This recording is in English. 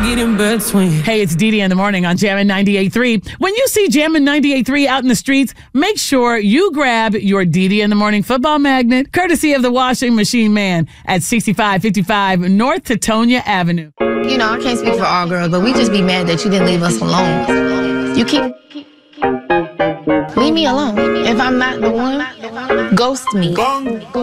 get in between. Hey, it's Dee Dee in the morning on Jammin' 98.3. When you see Jammin' 98.3 out in the streets, make sure you grab your Dee Dee in the morning football magnet, courtesy of the Washing Machine Man at 6555 North Tetonia Avenue. You know, I can't speak for all girls, but we just be mad that you didn't leave us alone. You leave me alone. If I'm not the one, ghost me.